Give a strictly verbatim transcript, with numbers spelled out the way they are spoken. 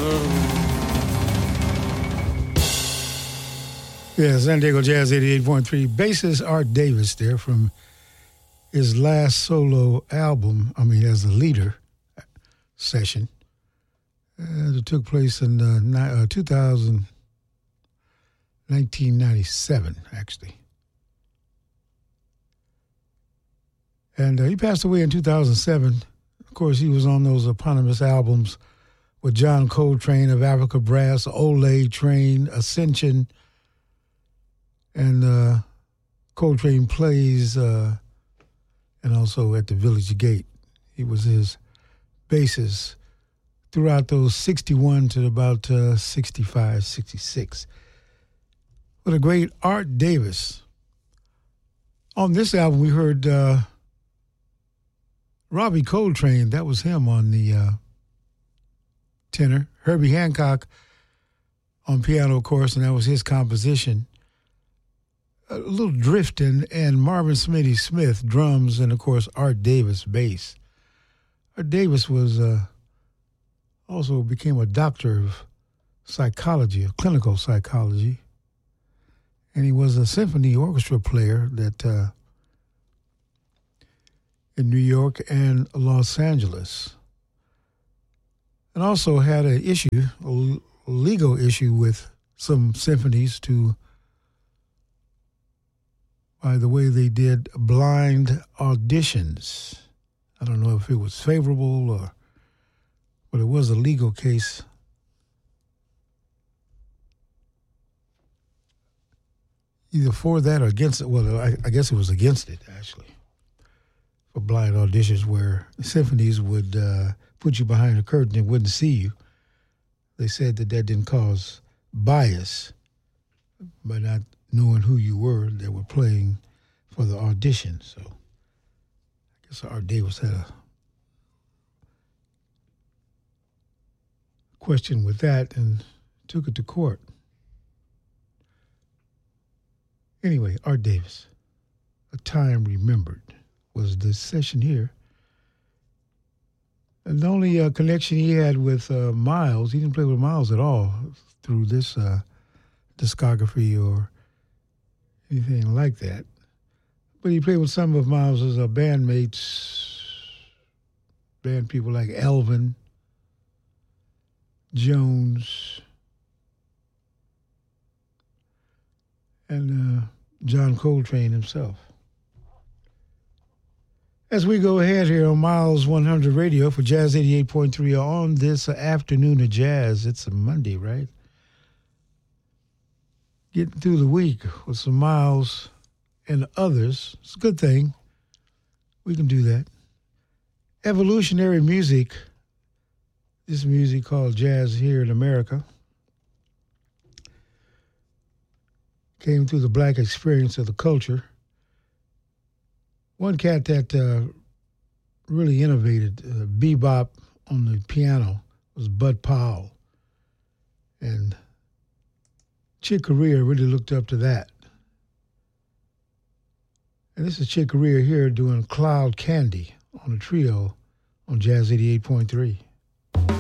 Yeah, San Diego Jazz eighty-eight point three. Bassist Art Davis there from his last solo album, I mean, as a leader session. Uh, it took place in uh, ni- uh, two thousand, nineteen ninety-seven, actually. And uh, he passed away in two thousand seven. Of course, he was on those eponymous albums with John Coltrane of Africa Brass, Ole Train, Ascension, and uh, Coltrane Plays, uh, and also at the Village Gate. He was his bassist throughout those sixty-one to about uh, sixty-five, sixty-six. What a great Art Davis. On this album, we heard uh, Robbie Coltrane. That was him on the uh, tenor. Herbie Hancock on piano, of course, and that was his composition. A little drifting, and Marvin Smitty Smith, drums, and, of course, Art Davis, bass. Art Davis was uh, also became a doctor of psychology, of clinical psychology, and he was a symphony orchestra player that uh, in New York and Los Angeles, and also had an issue, a legal issue with some symphonies to by the way they did blind auditions. I don't know if it was favorable or, but it was a legal case. Either for that or against it. Well, I, I guess it was against it, actually, for blind auditions where symphonies would uh, put you behind a curtain and wouldn't see you. They said that that didn't cause bias by not knowing who you were that were playing for the audition. So I guess Art Davis had a question with that and took it to court. Anyway, Art Davis, A Time Remembered, was the session here. And the only uh, connection he had with uh, Miles, he didn't play with Miles at all through this uh, discography or anything like that. But he played with some of Miles' uh, bandmates, band people like Elvin Jones and uh, John Coltrane himself. As we go ahead here on Miles one hundred Radio for Jazz eighty-eight point three on this afternoon of jazz, it's a Monday, right? Getting through the week with some Miles and others. It's a good thing. We can do that. Evolutionary music, this music called jazz here in America, came through the black experience of the culture. One cat that uh, really innovated uh, bebop on the piano was Bud Powell. And Chick Corea really looked up to that. And this is Chick Corea here doing Cloud Candy on a trio on Jazz eighty-eight point three.